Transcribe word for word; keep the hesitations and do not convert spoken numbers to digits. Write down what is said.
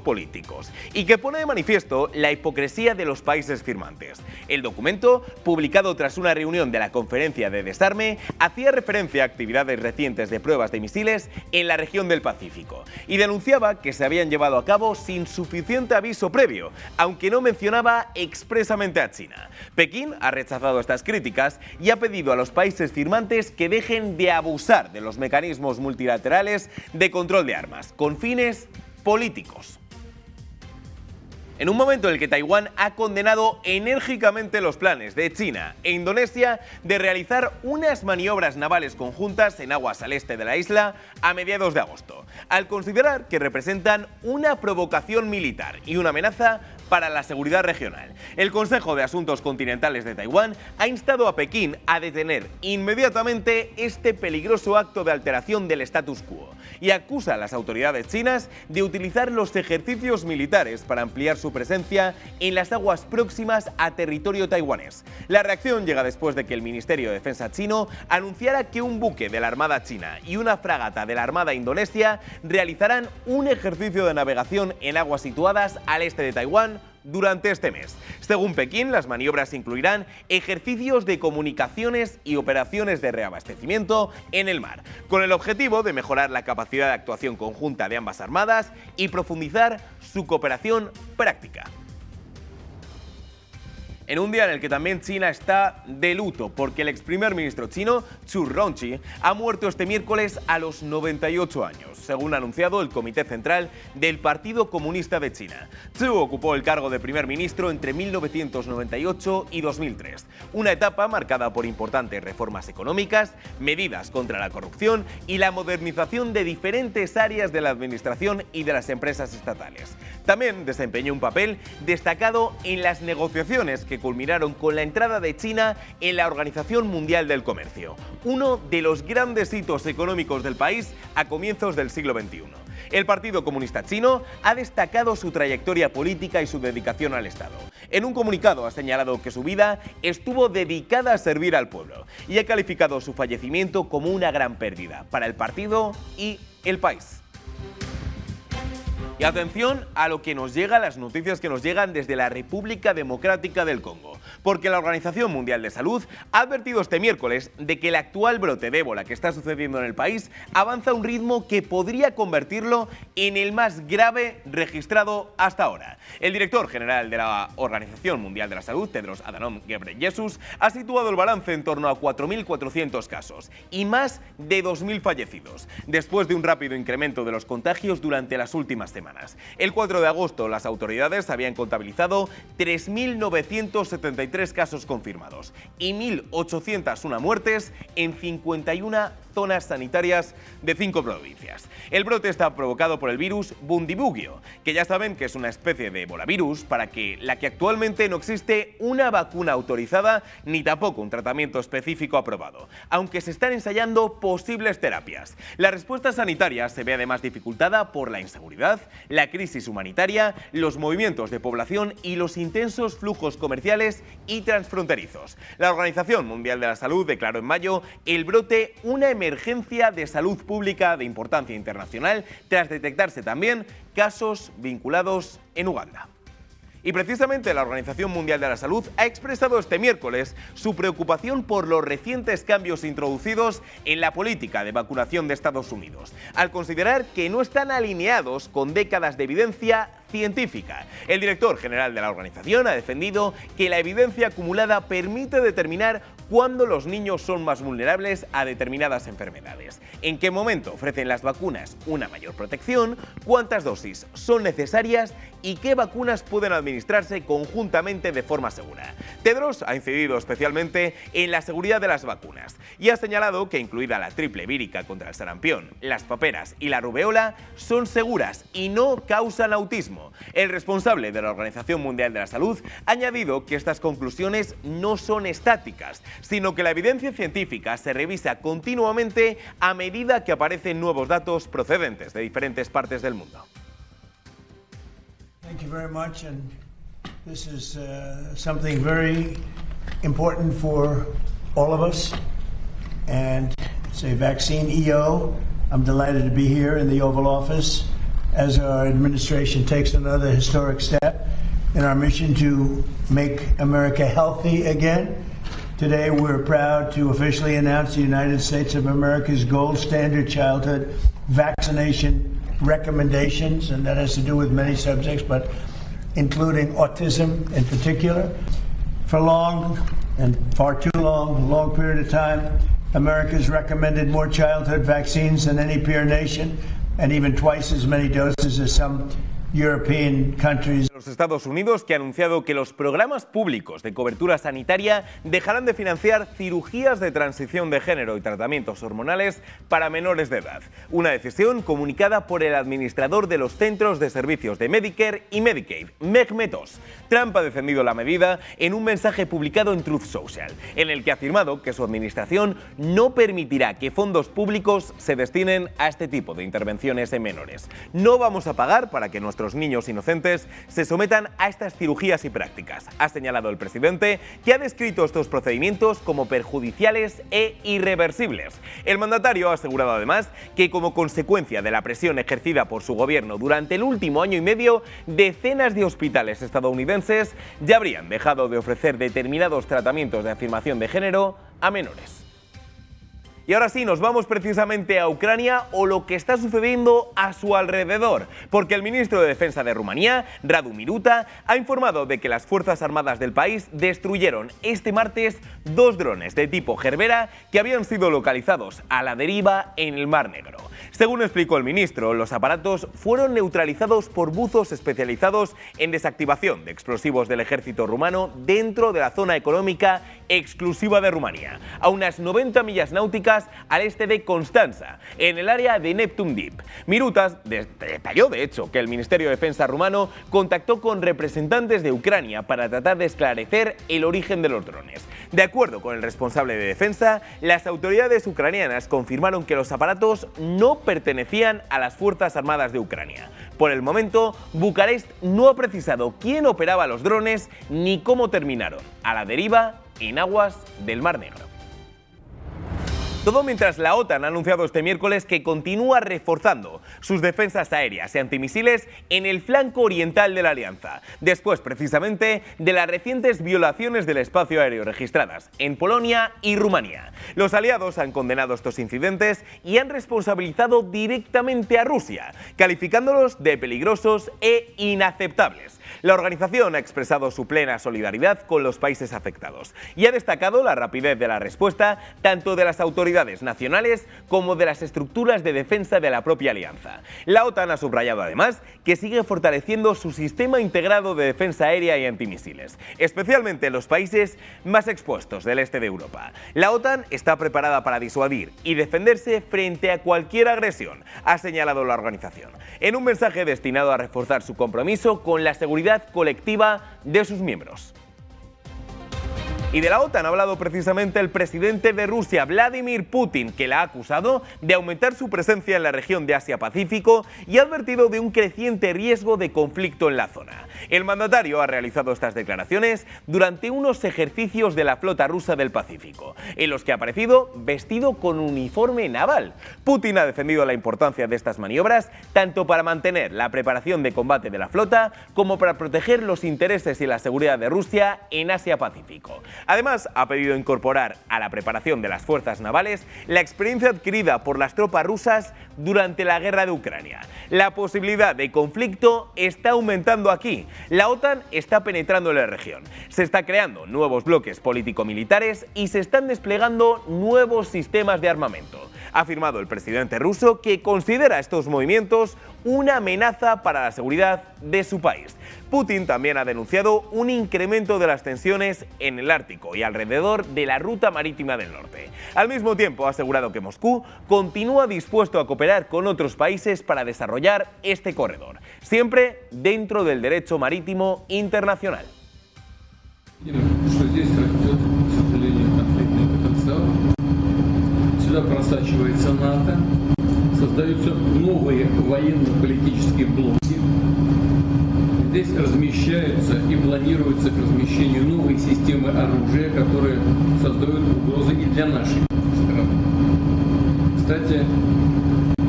políticos y que pone de manifiesto la hipocresía de los países firmantes. El documento, publicado tras una reunión de la Conferencia de Desarme, hacía referencia a actividades recientes de pruebas de misiles en la región del Pacífico y denunciaba que se habían llevado a cabo sin suficiente aviso previo, aunque no mencionaba expresamente a China. Pekín ha rechazado estas críticas y ha pedido a los países firmantes que dejen de abusar de los mecanismos multilaterales de control de armas con fines políticos. En un momento en el que Taiwán ha condenado enérgicamente los planes de China e Indonesia de realizar unas maniobras navales conjuntas en aguas al este de la isla a mediados de agosto, al considerar que representan una provocación militar y una amenaza para la seguridad regional. El Consejo de Asuntos Continentales de Taiwán ha instado a Pekín a detener inmediatamente este peligroso acto de alteración del status quo y acusa a las autoridades chinas de utilizar los ejercicios militares para ampliar su presencia en las aguas próximas a territorio taiwanés. La reacción llega después de que el Ministerio de Defensa chino anunciara que un buque de la Armada china y una fragata de la Armada indonesia realizarán un ejercicio de navegación en aguas situadas al este de Taiwán durante este mes. Según Pekín, las maniobras incluirán ejercicios de comunicaciones y operaciones de reabastecimiento en el mar, con el objetivo de mejorar la capacidad de actuación conjunta de ambas armadas y profundizar su cooperación práctica. En un día en el que también China está de luto porque el ex primer ministro chino, Zhu Rongji, ha muerto este miércoles a los noventa y ocho años, según ha anunciado el Comité Central del Partido Comunista de China. Zhu ocupó el cargo de primer ministro entre mil novecientos noventa y ocho y dos mil tres, una etapa marcada por importantes reformas económicas, medidas contra la corrupción y la modernización de diferentes áreas de la administración y de las empresas estatales. También desempeñó un papel destacado en las negociaciones que culminaron con la entrada de China en la Organización Mundial del Comercio, uno de los grandes hitos económicos del país a comienzos del siglo veintiuno. El Partido Comunista Chino ha destacado su trayectoria política y su dedicación al Estado. En un comunicado ha señalado que su vida estuvo dedicada a servir al pueblo y ha calificado su fallecimiento como una gran pérdida para el partido y el país. Y atención a lo que nos llega, las noticias que nos llegan desde la República Democrática del Congo, porque la Organización Mundial de Salud ha advertido este miércoles de que el actual brote de ébola que está sucediendo en el país avanza a un ritmo que podría convertirlo en el más grave registrado hasta ahora. El director general de la Organización Mundial de la Salud, Tedros Adhanom Ghebreyesus, ha situado el balance en torno a cuatro mil cuatrocientos casos y más de dos mil fallecidos, después de un rápido incremento de los contagios durante las últimas semanas. El cuatro de agosto las autoridades habían contabilizado tres mil novecientos setenta y tres casos confirmados y mil ochocientas una muertes en cincuenta y una zonas sanitarias de cinco provincias. El brote está provocado por el virus Bundibugyo, que ya saben que es una especie de ebolavirus para que la que actualmente no existe una vacuna autorizada ni tampoco un tratamiento específico aprobado, aunque se están ensayando posibles terapias. La respuesta sanitaria se ve además dificultada por la inseguridad, la crisis humanitaria, los movimientos de población y los intensos flujos comerciales y transfronterizos. La Organización Mundial de la Salud declaró en mayo el brote una emergencia de salud pública de importancia internacional tras detectarse también casos vinculados en Uganda. Y precisamente la Organización Mundial de la Salud ha expresado este miércoles su preocupación por los recientes cambios introducidos en la política de vacunación de Estados Unidos, al considerar que no están alineados con décadas de evidencia científica. El director general de la organización ha defendido que la evidencia acumulada permite determinar cuándo los niños son más vulnerables a determinadas enfermedades, en qué momento ofrecen las vacunas una mayor protección, cuántas dosis son necesarias y qué vacunas pueden administrarse conjuntamente de forma segura. Tedros ha incidido especialmente en la seguridad de las vacunas y ha señalado que, incluida la triple vírica contra el sarampión, las paperas y la rubeola, son seguras y no causan autismo. El responsable de la Organización Mundial de la Salud ha añadido que estas conclusiones no son estáticas, sino que la evidencia científica se revisa continuamente a medida que aparecen nuevos datos procedentes de diferentes partes del mundo. Thank you very much, and this is uh, something very important for all of us, and it's a vaccine E O. I'm delighted to be here in the Oval Office as our administration takes another historic step in our mission to make America healthy again. Today, we're proud to officially announce the United States of America's gold standard childhood vaccination recommendations, and that has to do with many subjects, but including autism in particular. For long, and far too long, long period of time, America's recommended more childhood vaccines than any peer nation, and even twice as many doses as some European countries. Los Estados Unidos, que ha anunciado que los programas públicos de cobertura sanitaria dejarán de financiar cirugías de transición de género y tratamientos hormonales para menores de edad. Una decisión comunicada por el administrador de los Centros de Servicios de Medicare y Medicaid, Meg Metos. Trump ha defendido la medida en un mensaje publicado en Truth Social, en el que ha afirmado que su administración no permitirá que fondos públicos se destinen a este tipo de intervenciones en menores. No vamos a pagar para que nuestros niños inocentes se sometan a estas cirugías y prácticas, ha señalado el presidente, que ha descrito estos procedimientos como perjudiciales e irreversibles. El mandatario ha asegurado además que, como consecuencia de la presión ejercida por su gobierno durante el último año y medio, decenas de hospitales estadounidenses ya habrían dejado de ofrecer determinados tratamientos de afirmación de género a menores. Y ahora sí, nos vamos precisamente a Ucrania o lo que está sucediendo a su alrededor, porque el ministro de Defensa de Rumanía, Radu Miruta, ha informado de que las Fuerzas Armadas del país destruyeron este martes dos drones de tipo Gerbera que habían sido localizados a la deriva en el Mar Negro. Según explicó el ministro, los aparatos fueron neutralizados por buzos especializados en desactivación de explosivos del ejército rumano dentro de la zona económica exclusiva de Rumanía, a unas noventa millas náuticas al este de Constanza, en el área de Neptun Deep. Miruta detalló, de hecho, que el Ministerio de Defensa rumano contactó con representantes de Ucrania para tratar de esclarecer el origen de los drones. De acuerdo con el responsable de defensa, las autoridades ucranianas confirmaron que los aparatos no pertenecían a las Fuerzas Armadas de Ucrania. Por el momento, Bucarest no ha precisado quién operaba los drones ni cómo terminaron a la deriva en aguas del Mar Negro. Todo mientras la OTAN ha anunciado este miércoles que continúa reforzando sus defensas aéreas y antimisiles en el flanco oriental de la alianza, después precisamente de las recientes violaciones del espacio aéreo registradas en Polonia y Rumanía. Los aliados han condenado estos incidentes y han responsabilizado directamente a Rusia, calificándolos de peligrosos e inaceptables. La organización ha expresado su plena solidaridad con los países afectados y ha destacado la rapidez de la respuesta tanto de las autoridades nacionales como de las estructuras de defensa de la propia alianza. La OTAN ha subrayado además que sigue fortaleciendo su sistema integrado de defensa aérea y antimisiles, especialmente en los países más expuestos del este de Europa. La OTAN está preparada para disuadir y defenderse frente a cualquier agresión, ha señalado la organización, en un mensaje destinado a reforzar su compromiso con la seguridad colectiva de sus miembros. Y de la OTAN ha hablado precisamente el presidente de Rusia, Vladimir Putin, que la ha acusado de aumentar su presencia en la región de Asia-Pacífico y ha advertido de un creciente riesgo de conflicto en la zona. El mandatario ha realizado estas declaraciones durante unos ejercicios de la flota rusa del Pacífico, en los que ha aparecido vestido con uniforme naval. Putin ha defendido la importancia de estas maniobras tanto para mantener la preparación de combate de la flota como para proteger los intereses y la seguridad de Rusia en Asia-Pacífico. Además, ha pedido incorporar a la preparación de las fuerzas navales la experiencia adquirida por las tropas rusas durante la guerra de Ucrania. La posibilidad de conflicto está aumentando aquí. La OTAN está penetrando en la región. Se está creando nuevos bloques político-militares y se están desplegando nuevos sistemas de armamento. Ha afirmado el presidente ruso que considera estos movimientos una amenaza para la seguridad de su país. Putin también ha denunciado un incremento de las tensiones en el Ártico y alrededor de la ruta marítima del norte. Al mismo tiempo, ha asegurado que Moscú continúa dispuesto a cooperar con otros países para desarrollar este corredor, siempre dentro del derecho marítimo internacional. Сюда просачивается НАТО, создаются новые военно-политические блоки. Здесь размещаются и планируются к размещению новые системы оружия, которые создают угрозы и для нашей страны. Кстати,